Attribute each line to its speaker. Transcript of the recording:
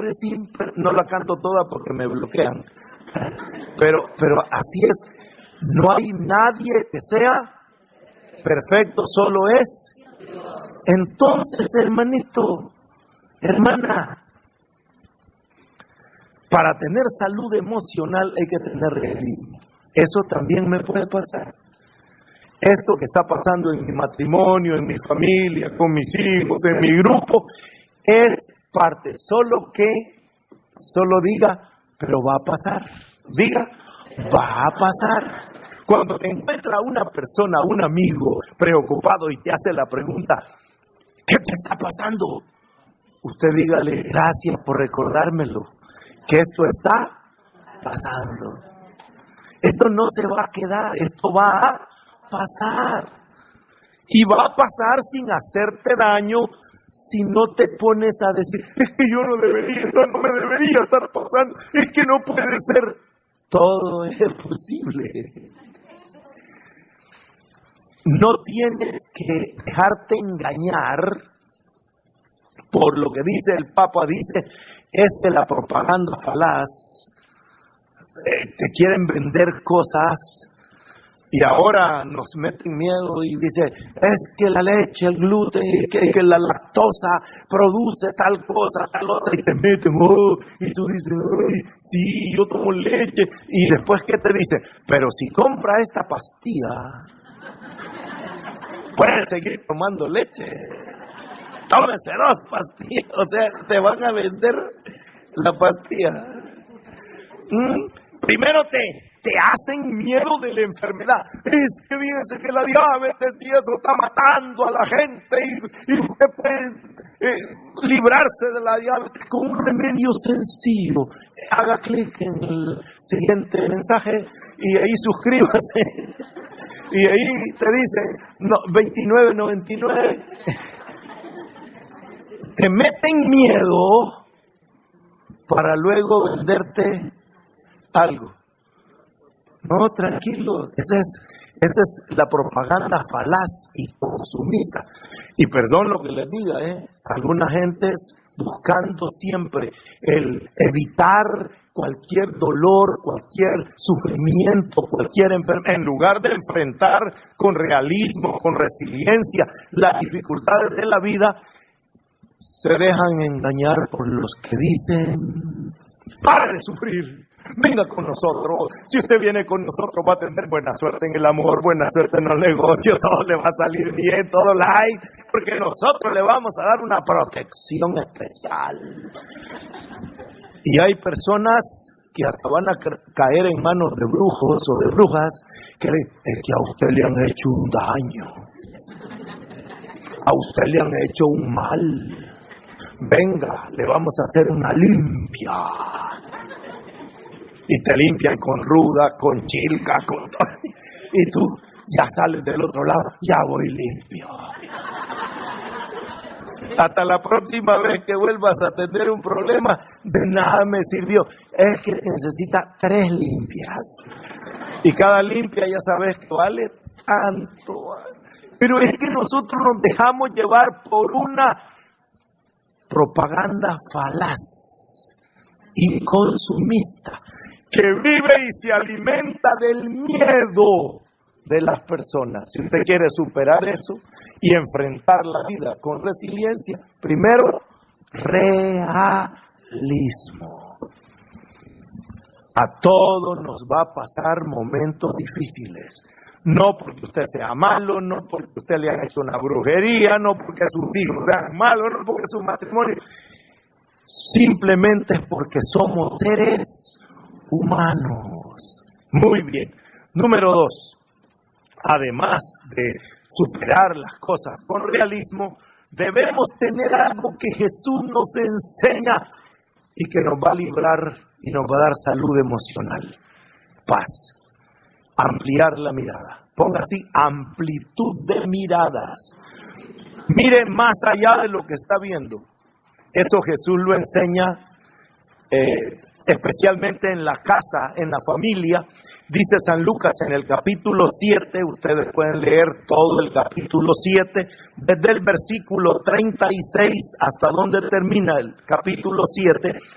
Speaker 1: siempre, no la canto toda porque me bloquean, pero así es. No hay nadie que sea perfecto, solo es. Entonces, hermanito, hermana, para tener salud emocional hay que tener realismo. Eso también me puede pasar. Esto que está pasando en mi matrimonio, en mi familia, con mis hijos, en mi grupo, es parte. Solo diga, pero va a pasar. Diga, va a pasar. Cuando te encuentra una persona, un amigo preocupado y te hace la pregunta, ¿qué te está pasando? Usted dígale, gracias por recordármelo, que esto está pasando. Esto no se va a quedar, esto va a pasar. Y va a pasar sin hacerte daño si no te pones a decir, es que yo no me debería estar pasando, es que no puede ser. Todo es posible. No tienes que dejarte engañar por lo que dice el Papa, dice, es la propaganda falaz. Te quieren vender cosas y ahora nos meten miedo y dice, es que la leche, el gluten, que la lactosa produce tal cosa, tal otra, y te meten, y tú dices, ay, sí, yo tomo leche, y después ¿qué te dice? Pero si compra esta pastilla, puedes seguir tomando leche. Tómese 2 pastillas, o sea, te van a vender la pastilla. Primero te hacen miedo de la enfermedad. Es que fíjense que la diabetes y eso está matando a la gente y usted puede librarse de la diabetes con un remedio sencillo. Haga clic en el siguiente mensaje y ahí suscríbase. Y ahí te dice $29.99. Te meten miedo para luego venderte algo. No, tranquilo, esa es la propaganda falaz y consumista. Y perdón lo que les diga, alguna gente es buscando siempre el evitar cualquier dolor, cualquier sufrimiento, cualquier enfermedad, en lugar de enfrentar con realismo, con resiliencia las dificultades de la vida, se dejan engañar por los que dicen, pare de sufrir. Venga con nosotros. Si usted viene con nosotros va a tener buena suerte en el amor, buena suerte en los negocios, todo le va a salir bien, todo light, porque nosotros le vamos a dar una protección especial. Y hay personas que hasta van a caer en manos de brujos o de brujas que es que a usted le han hecho un daño, a usted le han hecho un mal. Venga, le vamos a hacer una limpia. Y te limpian con ruda, con chilca, con todo. Y tú ya sales del otro lado, ya voy limpio. Hasta la próxima vez que vuelvas a tener un problema, de nada me sirvió. Es que necesita 3 limpias. Y cada limpia ya sabes que vale tanto. Pero es que nosotros nos dejamos llevar por una propaganda falaz y consumista que vive y se alimenta del miedo de las personas. Si usted quiere superar eso y enfrentar la vida con resiliencia, primero, realismo. A todos nos va a pasar momentos difíciles. No porque usted sea malo, no porque usted le haya hecho una brujería, no porque sus hijos sean malos, no porque su matrimonio. Simplemente es porque somos seres humanos. Muy bien. Número 2. Además de superar las cosas con realismo, debemos tener algo que Jesús nos enseña y que nos va a librar y nos va a dar salud emocional. Paz. Ampliar la mirada. Ponga así, amplitud de miradas. Mire más allá de lo que está viendo. Eso Jesús lo enseña especialmente en la casa, en la familia. Dice San Lucas en el capítulo 7, ustedes pueden leer todo el capítulo 7, desde el versículo 36 hasta donde termina el capítulo 7,